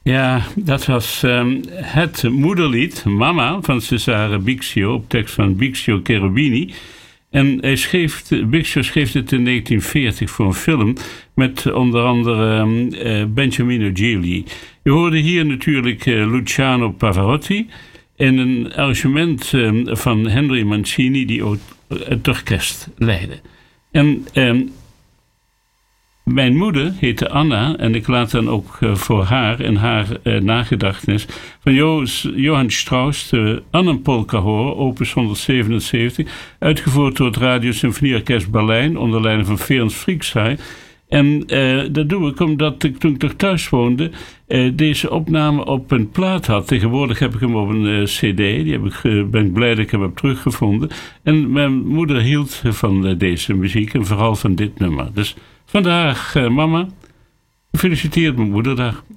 Ja, dat was het moederlied, Mama, van Cesare Bixio, op tekst van Bixio Cherubini. En Bixio schreef het in 1940 voor een film met onder andere Benjamin Gigli. Je hoorde hier natuurlijk Luciano Pavarotti en een arrangement van Henry Mancini die ook het orkest leidde. En mijn moeder heette Anna en ik laat dan ook voor haar en haar nagedachtenis van Johann Strauss de Annenpolka horen, opus 177, uitgevoerd door het Radio Symfonieorkest Berlijn onder leiding van Ferenc Fricsay. En dat doe ik omdat ik, toen ik nog thuis woonde, deze opname op een plaat had. Tegenwoordig heb ik hem op een cd. Ben ik blij dat ik hem heb teruggevonden. En mijn moeder hield van deze muziek en vooral van dit nummer. Dus vandaag, mama, gefeliciteerd met Moederdag.